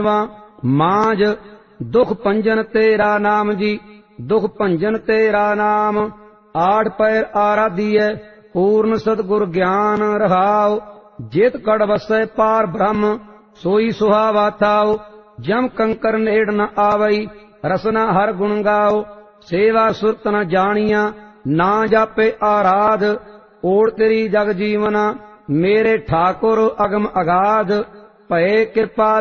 मांझ दुख भंजन तेरा नाम जी, दुख भंजन तेरा नाम। आठ पैर आराधिय पूर्ण सतगुर ज्ञान रहाओ, जित कड़ वसै पार ब्रह्म सोई सुहावा थाओ। जम कंकर नेड़ न आवई रसना हर गुण गाओ, सेवा सुरत न जानिया ना जापे आराध। ओढ़ तेरी जग जीवना मेरे ठाकुर अगम अगाध, भये कृपाल